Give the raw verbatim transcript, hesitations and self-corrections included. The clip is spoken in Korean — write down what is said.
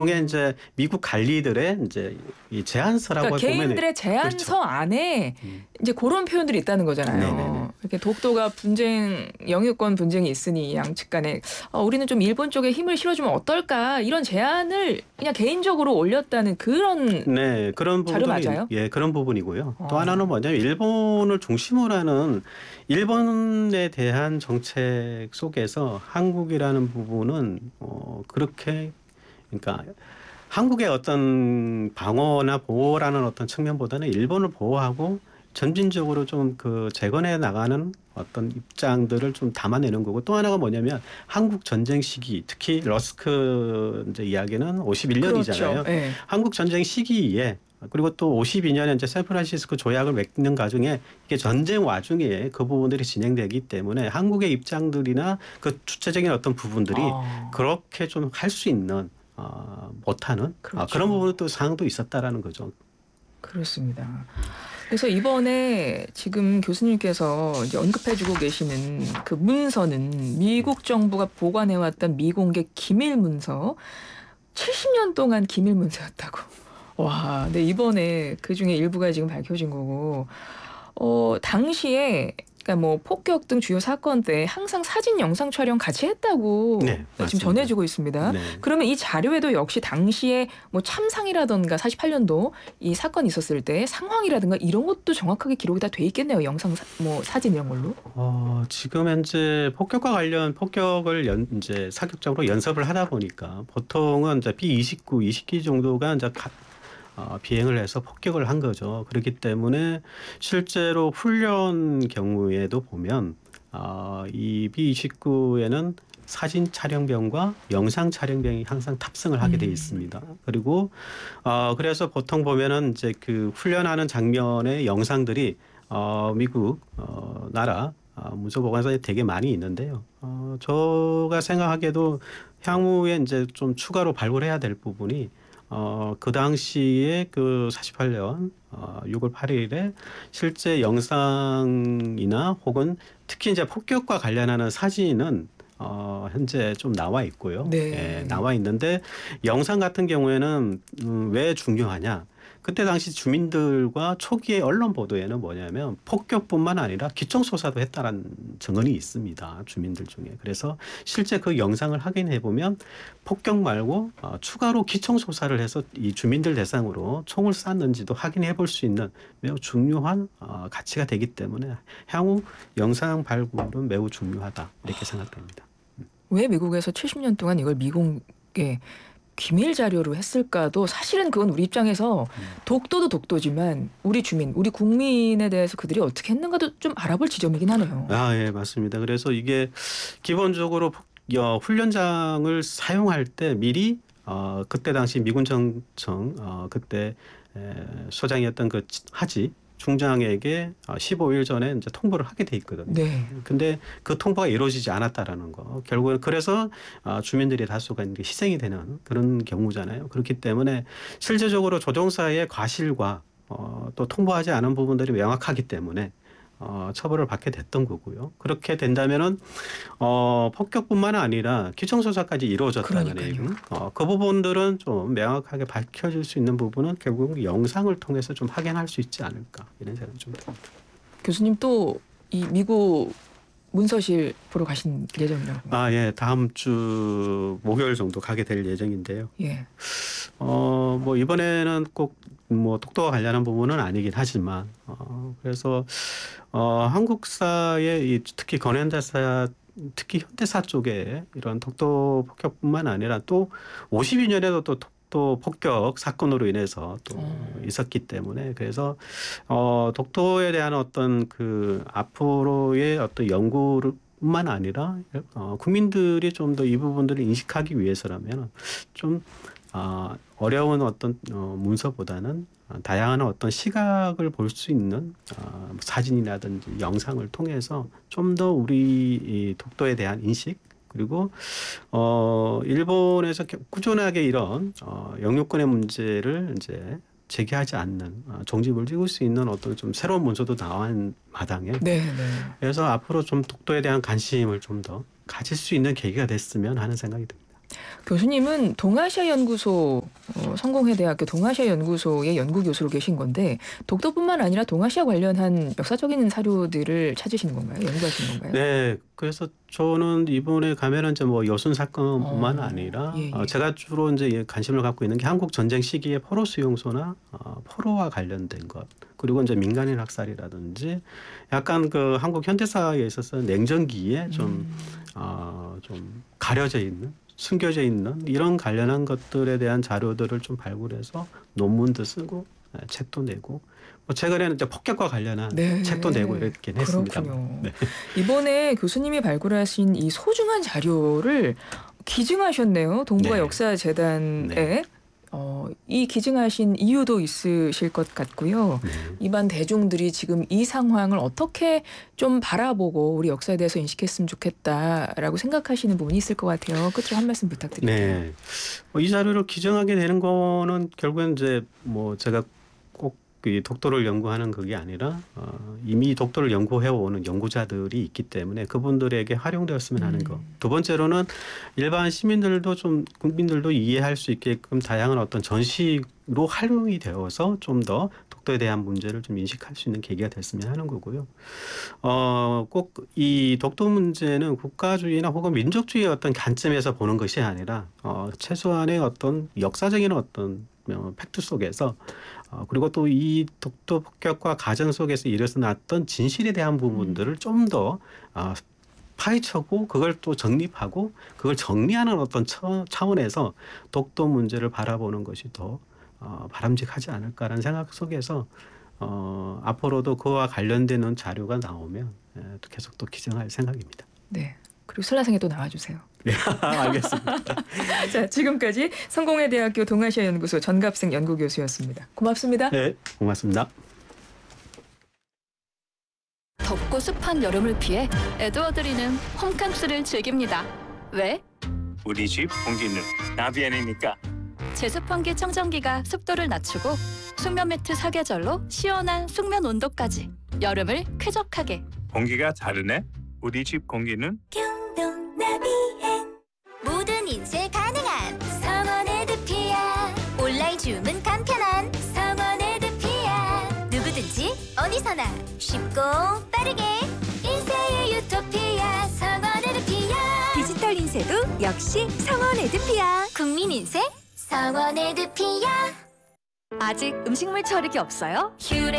게 이제 미국 관리들의 이제 이 제안서라고 그러니까 보면 개인들의 제안서 그렇죠. 안에 음. 이제 그런 표현들이 있다는 네네네. 거잖아요. 이렇게 독도가 분쟁, 영유권 분쟁이 있으니 양측 간에 어, 우리는 좀 일본 쪽에 힘을 실어주면 어떨까 이런 제안을 그냥 개인적으로 올렸다는 그런 네, 그런 자료 부분들이 맞아요? 예 그런 부분이고요. 또 하나는 어, 뭐냐면 일본을 중심으로 하는 일본에 대한 정책 속에서 한국이라는 부분은 어 그렇게 그러니까 한국의 어떤 방어나 보호라는 어떤 측면보다는 일본을 보호하고 점진적으로 좀 그 재건해 나가는 어떤 입장들을 좀 담아내는 거고 또 하나가 뭐냐면 한국 전쟁 시기 특히 러스크 이제 이야기는 오십일 그렇죠. 년이잖아요. 예. 한국 전쟁 시기에 그리고 또 오십이 년에 이제 샌프란시스코 조약을 맺는 과정에 이게 전쟁 와중에 그 부분들이 진행되기 때문에 한국의 입장들이나 그 주체적인 어떤 부분들이 어, 그렇게 좀 할 수 있는 어, 못하는 아, 그런 그렇죠. 부분은 또 사항도 있었다라는 거죠. 그렇습니다. 그래서 이번에 지금 교수님께서 이제 언급해주고 계시는 그 문서는 미국 정부가 보관해왔던 미공개 기밀 문서, 칠십 년 동안 기밀 문서였다고. 와, 근데 이번에 그 중에 일부가 지금 밝혀진 거고, 어, 당시에 그러니까 뭐 폭격 등 주요 사건 때 항상 사진 영상 촬영 같이 했다고 네, 지금 맞습니다. 전해지고 있습니다. 네. 그러면 이 자료에도 역시 당시에 뭐 참상이라던가 사십팔 년도 이 사건이 있었을 때 상황이라든가 이런 것도 정확하게 기록이 다 돼 있겠네요. 영상 사, 뭐 사진 이런 걸로. 어, 지금 현재 폭격과 관련 폭격을 연, 이제 사격적으로 연습을 하다 보니까 보통은 이제 비 이십구, 이십 기 정도가 이제 가, 어, 비행을 해서 폭격을 한 거죠. 그렇기 때문에 실제로 훈련 경우에도 보면 어, 이 비 이십구에는 사진 촬영병과 영상 촬영병이 항상 탑승을 하게 돼 음. 있습니다. 그리고 어, 그래서 보통 보면은 이제 그 훈련하는 장면의 영상들이 어, 미국 어, 나라 어, 문서보관소에 되게 많이 있는데요. 어, 제가 생각하기에도 향후에 이제 좀 추가로 발굴해야 될 부분이 어, 그 당시에 그 사십팔 년 어, 유월 팔일에 실제 영상이나 혹은 특히 이제 폭격과 관련하는 사진은 어, 현재 좀 나와 있고요. 예, 네. 나와 있는데 영상 같은 경우에는 음, 왜 중요하냐? 그때 당시 주민들과 초기의 언론 보도에는 뭐냐면 폭격뿐만 아니라 기총소사도 했다는 증언이 있습니다. 주민들 중에. 그래서 실제 그 영상을 확인해 보면 폭격 말고 어, 추가로 기총소사를 해서 이 주민들 대상으로 총을 쐈는지도 확인해 볼 수 있는 매우 중요한 어, 가치가 되기 때문에 향후 영상 발굴은 매우 중요하다 이렇게 생각됩니다. 왜 미국에서 칠십 년 동안 이걸 미공개 기밀 자료로 했을까도 사실은 그건 우리 입장에서 음. 독도도 독도지만 우리 주민, 우리 국민에 대해서 그들이 어떻게 했는가도 좀 알아볼 지점이긴 하네요. 아, 예, 맞습니다. 그래서 이게 기본적으로 폭- 어, 훈련장을 사용할 때 미리 어, 그때 당시 미군 정청 어, 그때 에, 소장이었던 그 하지 중장에게 어, 십오 일 전에 이제 통보를 하게 돼 있거든요. 네. 근데 그 통보가 이루어지지 않았다라는 거. 결국은 그래서 어, 주민들이 다수가 이제 희생이 되는 그런 경우잖아요. 그렇기 때문에 실제적으로 조종사의 과실과 어, 또 통보하지 않은 부분들이 명확하기 때문에 어, 처벌을 받게 됐던 거고요. 그렇게 된다면은 어, 폭격뿐만 아니라 기총소사까지 이루어졌다는 그러니까요. 얘기는 어, 그 부분들은 좀 명확하게 밝혀질 수 있는 부분은 결국 영상을 통해서 좀 확인할 수 있지 않을까 이런 생각이 좀 듭니다. 교수님 또 이 미국 문서실 보러 가신 예정이라고요. 아, 예, 다음 주 목요일 정도 가게 될 예정인데요. 예. 어, 뭐 이번에는 꼭 뭐 독도와 관련한 부분은 아니긴 하지만 어, 그래서 어, 한국사의 이 특히 건현대사 특히 현대사 쪽에 이런 독도 폭격뿐만 아니라 또 오십이 년에도 또 독도 폭격 사건으로 인해서 또 어, 있었기 때문에 그래서 어, 독도에 대한 어떤 그 앞으로의 어떤 연구를 뿐만 아니라 어, 국민들이 좀 더 이 부분들을 인식하기 위해서라면 좀 아, 어려운 어떤 어, 문서보다는 어, 다양한 어떤 시각을 볼 수 있는 어, 사진이라든지 영상을 통해서 좀 더 우리 이 독도에 대한 인식 그리고 어, 일본에서 겨- 꾸준하게 이런 어, 영유권의 문제를 이제 제기하지 않는 어, 종지부를 찍을 수 있는 어떤 좀 새로운 문서도 나온 마당에 네, 네. 그래서 앞으로 좀 독도에 대한 관심을 좀 더 가질 수 있는 계기가 됐으면 하는 생각이 듭니다. 교수님은 동아시아 연구소 어, 성공회대학교 동아시아 연구소의 연구 교수로 계신 건데 독도뿐만 아니라 동아시아 관련한 역사적인 사료들을 찾으시는 건가요? 연구하시는 건가요? 네, 그래서 저는 이번에 가면은 이제 뭐 여순 사건뿐만 어, 아니라 예, 어, 예. 제가 주로 이제 관심을 갖고 있는 게 한국 전쟁 시기의 포로 수용소나 어, 포로와 관련된 것, 그리고 이제 민간인 학살이라든지 약간 그 한국 현대사에 있어서 냉전기에 좀, 음, 어, 좀 가려져 있는, 숨겨져 있는 이런 관련한 것들에 대한 자료들을 좀 발굴해서 논문도 쓰고 예, 책도 내고 뭐 최근에는 이제 폭격과 관련한 네, 책도 내고 이렇게 했습니다만. 그렇군요. 네. 이번에 교수님이 발굴하신 이 소중한 자료를 기증하셨네요. 동북아 네. 역사재단에. 네. 어, 이 기증하신 이유도 있으실 것 같고요. 네. 일반 대중들이 지금 이 상황을 어떻게 좀 바라보고 우리 역사에 대해서 인식했으면 좋겠다라고 생각하시는 부분이 있을 것 같아요. 끝으로 한 말씀 부탁드릴게요. 네. 뭐이 자료를 기증하게 되는 거는 결국엔 이제 뭐 제가 꼭 이 독도를 연구하는 그게 아니라 어, 이미 독도를 연구해 오는 연구자들이 있기 때문에 그분들에게 활용되었으면 하는 거. 음. 두 번째로는 일반 시민들도 좀 국민들도 이해할 수 있게끔 다양한 어떤 전시로 활용이 되어서 좀 더 독도에 대한 문제를 좀 인식할 수 있는 계기가 됐으면 하는 거고요. 어, 꼭 이 독도 문제는 국가주의나 혹은 민족주의의 어떤 관점에서 보는 것이 아니라 어, 최소한의 어떤 역사적인 어떤 어, 팩트 속에서 어, 그리고 또 이 독도 폭격과 가정 속에서 일어났던 진실에 대한 부분들을 좀 더 어, 파헤쳐고 그걸 또 정립하고 그걸 정리하는 어떤 차, 차원에서 독도 문제를 바라보는 것이 더 어, 바람직하지 않을까라는 생각 속에서 어, 앞으로도 그와 관련되는 자료가 나오면 예, 또 계속 또 기증할 생각입니다. 네. 그리고 설라생에 또 나와주세요. 네, 알겠습니다. 자, 지금까지 성공회대학교 동아시아연구소 전갑생 연구교수였습니다. 고맙습니다. 네, 고맙습니다. 덥고 습한 여름을 피해 에드워드리는 홈캉스를 즐깁니다. 왜? 우리 집 공기는 나비안이니까. 제습환기 청정기가 습도를 낮추고 숙면 매트 사계절로 시원한 숙면 온도까지 여름을 쾌적하게. 공기가 다르네. 우리 집 공기는 경동 나비엔 모든 인쇄 가능한 성원 에드피아 온라인 주문 간편한 성원 에드피아 누구든지 어디서나 쉽고 빠르게 인쇄의 유토피아 성원 에드피아 디지털 인쇄도 역시 성원 에드피아 국민 인쇄 성원 에드피아 아직 음식물 처리기 없어요? 휴레